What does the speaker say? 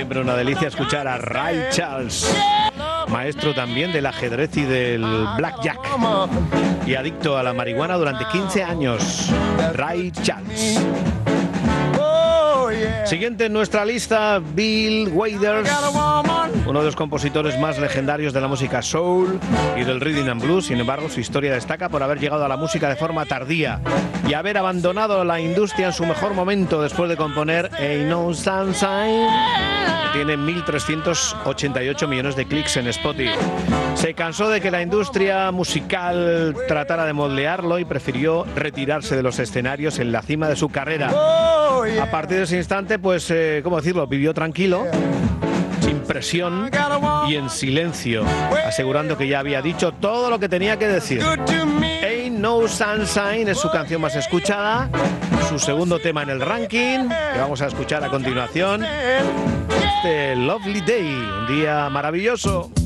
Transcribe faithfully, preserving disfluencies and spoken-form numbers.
Siempre una delicia escuchar a Ray Charles, maestro también del ajedrez y del blackjack, y adicto a la marihuana durante quince años. Ray Charles. Siguiente en nuestra lista, Bill Withers, uno de los compositores más legendarios de la música soul y del rhythm and blues. Sin embargo, su historia destaca por haber llegado a la música de forma tardía y haber abandonado la industria en su mejor momento después de componer Ain't No Sunshine, que tiene mil trescientos ochenta y ocho millones de clics en Spotify. Se cansó de que la industria musical tratara de moldearlo y prefirió retirarse de los escenarios en la cima de su carrera. A partir de ese instante, pues, eh, ¿cómo decirlo? Vivió tranquilo, sin presión y en silencio, asegurando que ya había dicho todo lo que tenía que decir. Ain't No Sunshine es su canción más escuchada, su segundo tema en el ranking, que vamos a escuchar a continuación. Este Lovely Day, un día maravilloso.